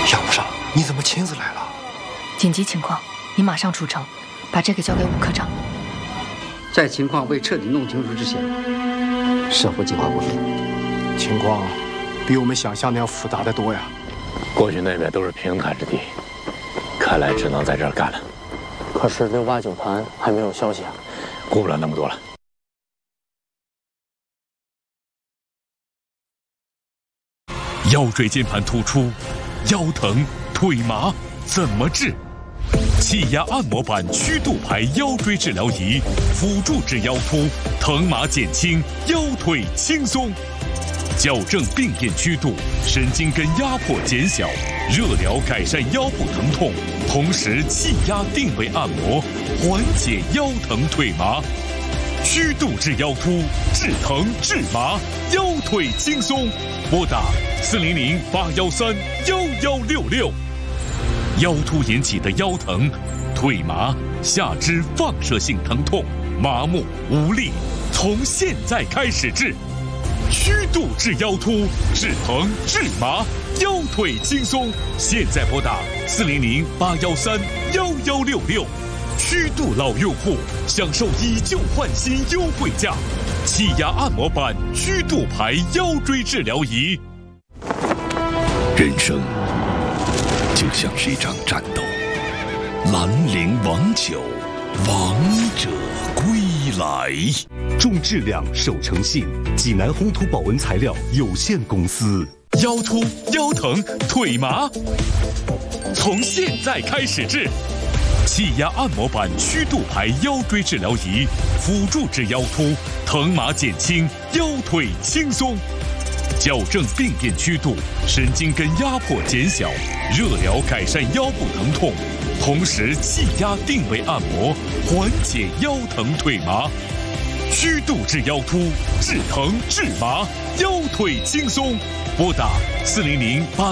杨部长，你怎么亲自来了？ 紧急情况，你马上出城，把这个交给武科长。 在情况未彻底弄清楚之前，设伏计划不变。 情况比我们想象的要复杂得多呀。 过去那边都是平坦之地，看来只能在这儿干了。 可是689团还没有消息啊， 顾不了那么多了。 腰椎间盘突出，腰疼腿麻怎么治？气压按摩板曲度排腰椎治疗仪，辅助治腰突，疼麻减轻，腰腿轻松。矫正病变曲度，神经根压迫减小，热疗改善腰部疼痛，同时气压定位按摩，缓解腰疼腿麻。曲度治腰突，治疼治麻，腰腿轻松。拨打400-813-1166。腰突引起的腰疼、腿麻、下肢放射性疼痛、麻木无力，从现在开始治。曲度治腰突，治疼治麻，腰腿轻松。现在拨打400-813-1166。曲度老用户享受以旧换新优惠价，气压按摩板曲度排腰椎治疗仪。 人生就像是一场战斗，兰陵王酒，王者归来。 重质量守诚信，济南宏图保温材料有限公司。 腰突、腰疼、腿麻，从现在开始治。气压按摩板曲度排腰椎治疗仪，辅助治腰突，疼麻减轻，腰腿轻松。矫正病变曲度，神经根压迫减小，热疗改善腰部疼痛，同时气压定位按摩，缓解腰疼腿麻。曲度治腰突，治疼治麻，腰腿轻松。拨打400-8